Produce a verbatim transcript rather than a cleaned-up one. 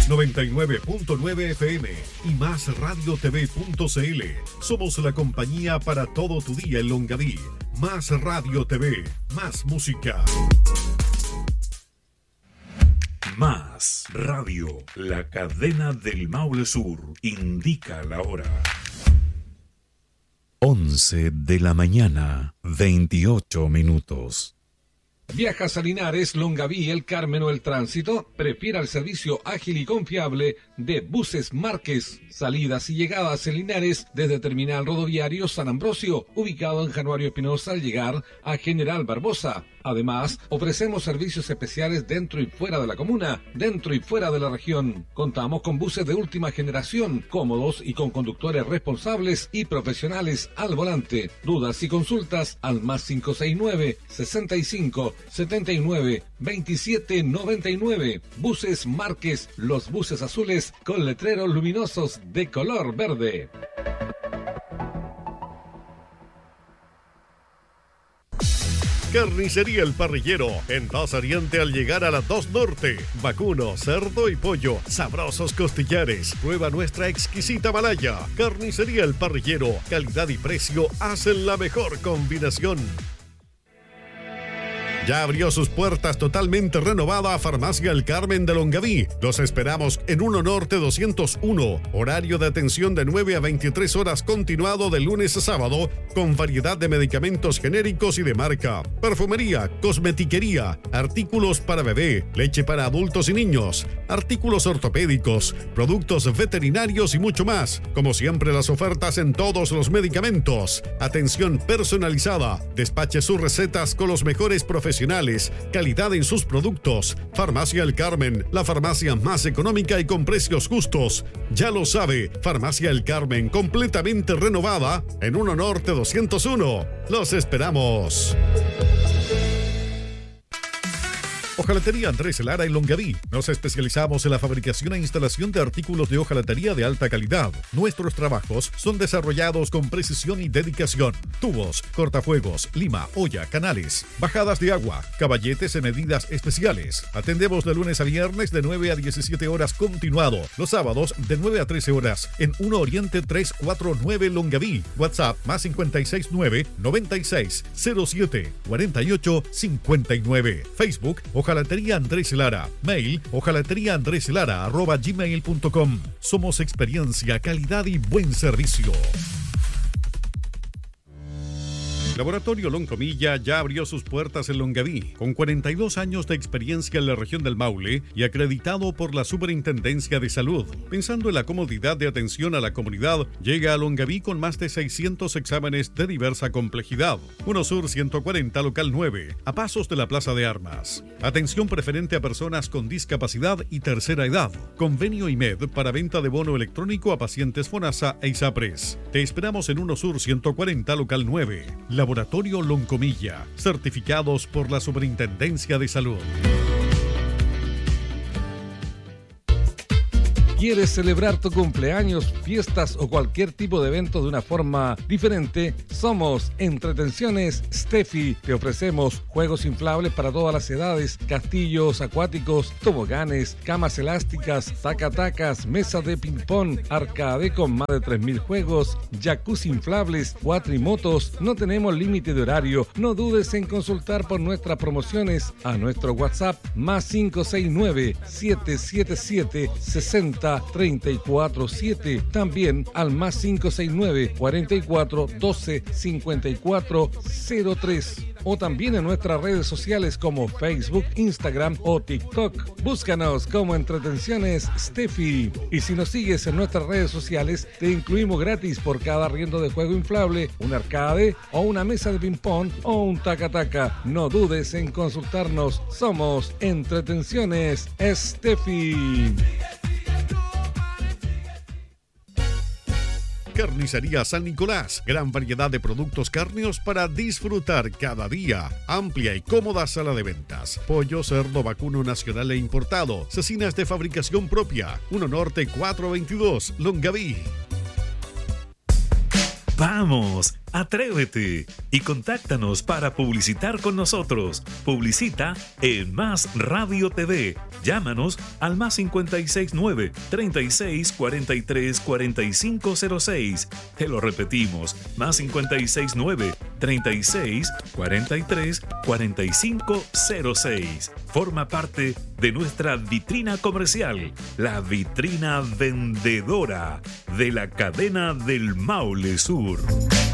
noventa y nueve punto nueve F M y más radio t v punto c l. Somos la compañía para todo tu día en Longaví. Más Radio T V, más música. Más Radio, la cadena del Maule Sur, indica la hora. once de la mañana, veintiocho minutos. ¿Viajas a Linares, Longaví, El Carmen o El Tránsito? Prefiera el servicio ágil y confiable de Buses Márquez. Salidas y llegadas en Linares desde Terminal Rodoviario San Ambrosio, ubicado en Januario Espinosa al llegar a General Barbosa. Además, ofrecemos servicios especiales dentro y fuera de la comuna, dentro y fuera de la región. Contamos con buses de última generación, cómodos y con conductores responsables y profesionales al volante. Dudas y consultas al más cinco seis nueve, sesenta y cinco, setenta y nueve, veintisiete noventa y nueve. Buses Márquez, los buses azules con letreros luminosos de color verde. Carnicería El Parrillero, en dos Oriente al llegar a la dos Norte. Vacuno, cerdo y pollo, sabrosos costillares. Prueba nuestra exquisita malaya. Carnicería El Parrillero, calidad y precio hacen la mejor combinación. Ya abrió sus puertas totalmente renovada Farmacia El Carmen de Longaví. Los esperamos en uno Norte doscientos uno. Horario de atención de nueve a veintitrés horas continuado de lunes a sábado, con variedad de medicamentos genéricos y de marca. Perfumería, cosmetiquería, artículos para bebé, leche para adultos y niños, artículos ortopédicos, productos veterinarios y mucho más. Como siempre, las ofertas en todos los medicamentos. Atención personalizada. Despache sus recetas con los mejores profesionales. Calidad en sus productos. Farmacia El Carmen, la farmacia más económica y con precios justos. Ya lo sabe, Farmacia El Carmen, completamente renovada en uno Norte doscientos uno. Los esperamos. Hojalatería Andrés Lara en Longaví. Nos especializamos en la fabricación e instalación de artículos de hojalatería de alta calidad. Nuestros trabajos son desarrollados con precisión y dedicación. Tubos, cortafuegos, lima, olla, canales, bajadas de agua, caballetes en medidas especiales. Atendemos de lunes a viernes de nueve a diecisiete horas continuado. Los sábados de nueve a trece horas en uno Oriente trescientos cuarenta y nueve Longaví. WhatsApp más cincuenta y seis nueve, noventa y seis, cero siete, cuarenta y ocho, cincuenta y nueve. Facebook Hojalatería Andrés Lara. Mail hojalateriaandreslara arroba gmail punto com. Somos experiencia, calidad y buen servicio. Laboratorio Loncomilla ya abrió sus puertas en Longaví, con cuarenta y dos años de experiencia en la región del Maule y acreditado por la Superintendencia de Salud. Pensando en la comodidad de atención a la comunidad, llega a Longaví con más de seiscientos exámenes de diversa complejidad. uno Sur ciento cuarenta, local nueve, a pasos de la Plaza de Armas. Atención preferente a personas con discapacidad y tercera edad. Convenio I M E D para venta de bono electrónico a pacientes FONASA e ISAPRES. Te esperamos en uno Sur ciento cuarenta, local nueve. Laboratorio Loncomilla, certificados por la Superintendencia de Salud. ¿Quieres celebrar tu cumpleaños, fiestas o cualquier tipo de evento de una forma diferente? Somos Entretenciones Steffi. Te ofrecemos juegos inflables para todas las edades, castillos acuáticos, toboganes, camas elásticas, tacatacas, mesas de ping-pong, arcade con más de tres mil juegos, jacuzzi inflables, cuatrimotos. No tenemos límite de horario. No dudes en consultar por nuestras promociones a nuestro WhatsApp más cinco seis nueve, siete siete siete, sesenta treinta y cuatro siete, también al más cinco seis nueve, cuarenta y cuatro, doce, cincuenta y cuatro, cero tres, o también en nuestras redes sociales como Facebook, Instagram o TikTok. Búscanos como Entretenciones Steffi. Y si nos sigues en nuestras redes sociales, te incluimos gratis por cada arriendo de juego inflable, un arcade o una mesa de ping-pong o un taca-taca. No dudes en consultarnos. Somos Entretenciones Steffi. Carnicería San Nicolás. Gran variedad de productos cárneos para disfrutar cada día. Amplia y cómoda sala de ventas. Pollo, cerdo, vacuno nacional e importado. Cecinas de fabricación propia. uno Norte cuatrocientos veintidós, Longaví. Vamos, atrévete y contáctanos para publicitar con nosotros. Publicita en Más Radio T V. Llámanos al más cincuenta y seis nueve, treinta y seis, cuarenta y tres, cuarenta y cinco cero seis. Te lo repetimos, más cincuenta y seis nueve, treinta y seis, cuarenta y tres, cuarenta y cinco cero seis. Forma parte de nuestra vitrina comercial, la vitrina vendedora de la cadena del Maule Sur.